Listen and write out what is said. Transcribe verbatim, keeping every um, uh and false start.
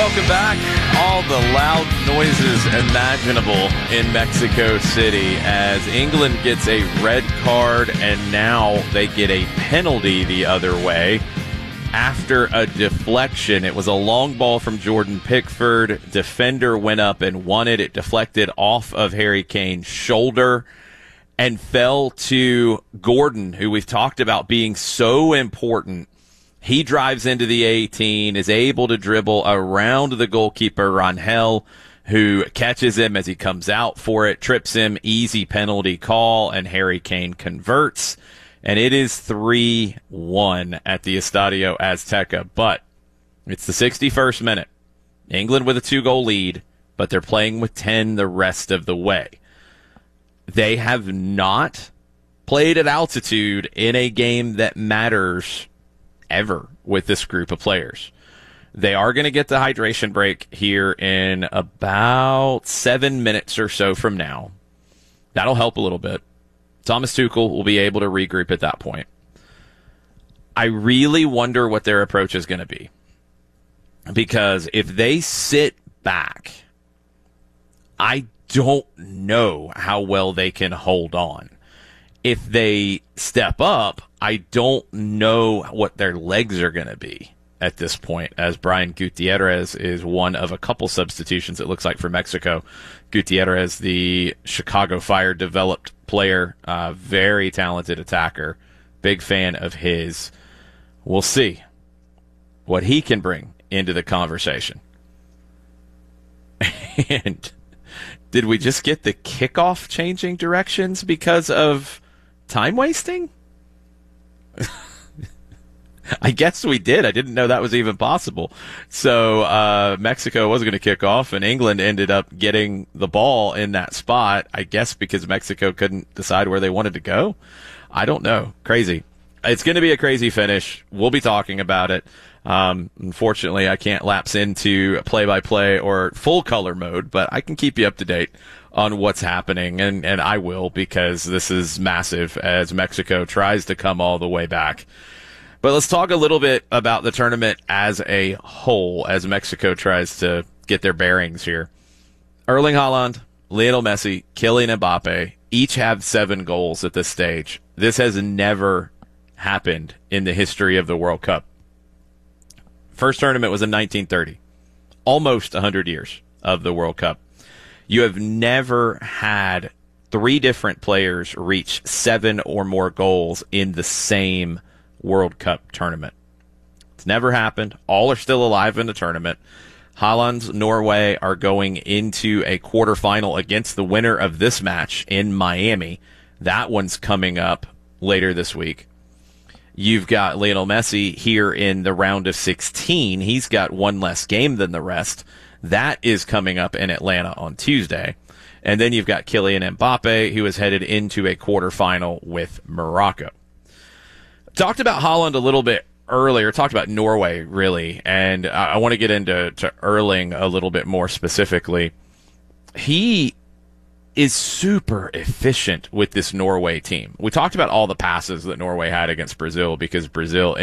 welcome back. All the loud noises imaginable in Mexico City as England gets a red card and now they get a penalty the other way after a deflection. It was a long ball from Jordan Pickford. Defender went up and won it. It deflected off of Harry Kane's shoulder and fell to Gordon, who we've talked about being so important. He drives into the eighteen, is able to dribble around the goalkeeper, Rangel, who catches him as he comes out for it, trips him, easy penalty call, and Harry Kane converts. And it is three one at the Estadio Azteca. But it's the sixty-first minute. England with a two-goal lead, but they're playing with ten the rest of the way. They have not played at altitude in a game that matters ever with this group of players. They are going to get the hydration break here in about seven minutes or so from now. That'll help a little bit. Thomas Tuchel will be able to regroup at that point. I really wonder what their approach is going to be. Because if they sit back, I don't know how well they can hold on. If they step up, I don't know what their legs are going to be at this point, as Brian Gutierrez is one of a couple substitutions, it looks like, for Mexico. Gutierrez, the Chicago Fire developed player, uh, very talented attacker, big fan of his. We'll see what he can bring into the conversation. And did we just get the kickoff changing directions because of time wasting? I guess we did. I didn't know that was even possible. So uh, Mexico was going to kick off, and England ended up getting the ball in that spot, I guess because Mexico couldn't decide where they wanted to go. I don't know. Crazy. It's going to be a crazy finish. We'll be talking about it. Um, unfortunately, I can't lapse into play-by-play or full color mode, but I can keep you up to date on what's happening, and, and I will, because this is massive as Mexico tries to come all the way back. But let's talk a little bit about the tournament as a whole as Mexico tries to get their bearings here. Erling Haaland, Lionel Messi, Kylian Mbappe each have seven goals at this stage. This has never happened in the history of the World Cup. First tournament was in nineteen thirty, almost one hundred years of the World Cup. You have never had three different players reach seven or more goals in the same World Cup tournament. It's never happened. All are still alive in the tournament. Haaland's Norway are going into a quarterfinal against the winner of this match in Miami. That one's coming up later this week. You've got Lionel Messi here in the round of sixteen. He's got one less game than the rest. That is coming up in Atlanta on Tuesday. And then you've got Kylian Mbappe, who is headed into a quarterfinal with Morocco. Talked about Haaland a little bit earlier, talked about Norway, really, and I, I want to get into to Erling a little bit more specifically. He is super efficient with this Norway team. We talked about all the passes that Norway had against Brazil because Brazil